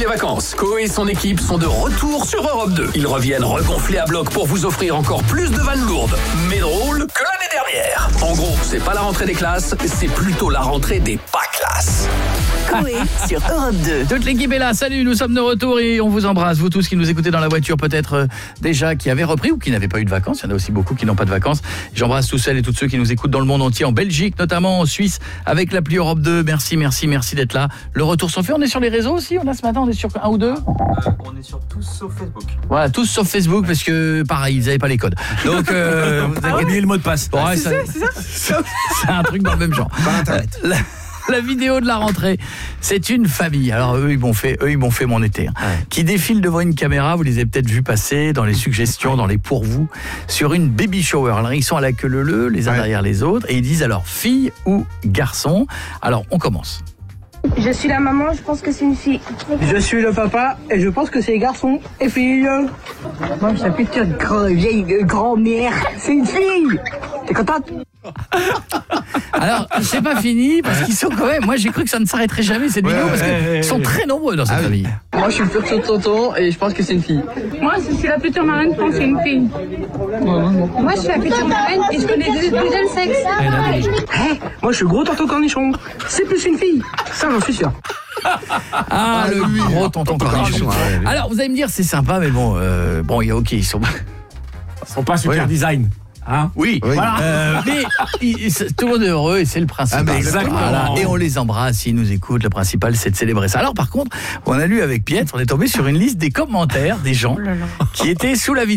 vacances. Koé et son équipe sont de retour sur Europe 2. Ils reviennent regonflés à bloc pour vous offrir encore plus de vannes lourdes, mais drôles que l'année dernière. En gros, c'est pas la rentrée des classes, c'est plutôt la rentrée des pas classes. Koé sur Europe 2. Toute l'équipe est là, salut, nous sommes de retour et on vous embrasse, vous tous qui nous écoutez dans la voiture, peut-être déjà qui avaient repris ou qui n'avaient pas eu de vacances, il y en a aussi beaucoup qui n'ont pas de vacances. J'embrasse tous celles et tous ceux qui nous écoutent dans le monde entier, en Belgique, notamment en Suisse, avec l'appli Europe 2, merci d'être là. Le retour sont faits, on est sur les réseaux aussi, on a ce matin, on est sur un ou deux On est sur tous sauf Facebook. Voilà, tous sauf Facebook, parce que pareil, ils n'avaient pas les codes. Donc, vous avez oublié le mot de passe. Ouais, c'est ça. C'est un truc dans le même genre. Par Internet. La vidéo de la rentrée, c'est une famille. Alors eux ils m'ont fait mon été. Qui défilent devant une caméra, vous les avez peut-être vus passer dans les suggestions, dans les pour vous, sur une baby shower. Alors ils sont à la queue leu-leu, les uns derrière les autres, et ils disent alors fille ou garçon. Alors on commence. Je suis la maman, je pense que c'est une fille. Je suis le papa et je pense que c'est garçon et fille. Moi, ça putain de vieille grand-mère. C'est une fille. T'es contente? Alors, c'est pas fini parce qu'ils sont quand même. Moi, j'ai cru que ça ne s'arrêterait jamais cette vidéo parce qu'ils sont très nombreux dans cette famille. Moi, je suis le futur tonton et je pense que c'est une fille. Moi, je suis la future marraine, je pense que c'est une fille. Moi, je suis la future marraine et je connais deux sexes. Moi, je suis gros tonton cornichon. C'est plus une fille. Ça, j'en suis sûr. Ah, le gros tonton cornichon. Alors, vous allez me dire, c'est sympa, mais bon, il y a OK, ils sont pas super design. Hein oui. Voilà. Mais tout le monde est heureux et c'est le principal. Ah, exactement. Voilà. Et on les embrasse, ils nous écoutent. Le principal, c'est de célébrer ça. Alors, par contre, on a lu avec Pietre, on est tombé sur une liste des commentaires des gens qui étaient sous la vidéo.